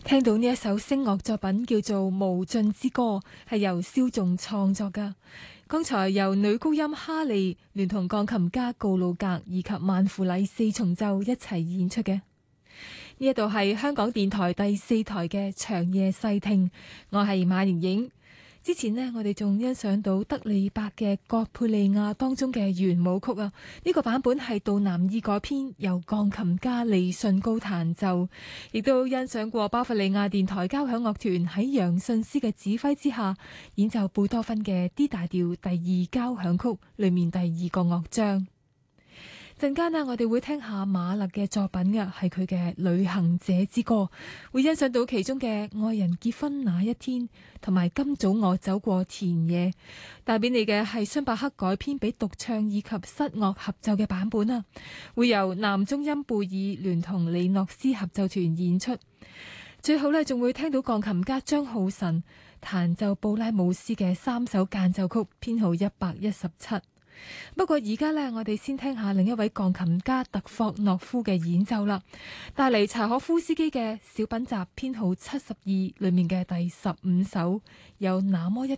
聽到呢一首聲樂作品叫做《無盡之歌》，係由蕭仲創作噶。剛才由女高音哈利聯同鋼琴家告魯格以及萬芙麗四重奏一齊演出嘅。呢一度係香港電台第4台嘅長夜細聽，我係馬盈盈。之前呢，我哋仲欣賞到德里伯嘅《葛佩利亞》當中嘅圓舞曲啊，呢個版本係杜南爾改編，由鋼琴家李信高彈奏，亦都欣賞過巴伐利亞電台交響樂團喺楊信斯嘅指揮之下演奏貝多芬嘅 D 大調第2交響曲裏面第2個樂章。陣間呢，我哋會聽下馬勒嘅作品嘅，係佢嘅《旅行者之歌》，會欣賞到其中嘅愛人結婚那一天，同埋今早我走過田野。帶俾你嘅係孫伯克改編俾獨唱以及室樂合奏嘅版本啊，會由男中音貝爾聯同李諾斯合奏團演出。最後呢，仲會聽到鋼琴家張浩晨彈奏布拉姆斯嘅3首間奏曲，編號117。不過而家呢，我哋先聽下另一位鋼琴家特霍諾夫嘅演奏啦，帶嚟柴可夫斯基嘅小品集編號72裏面嘅第15首，有那麼一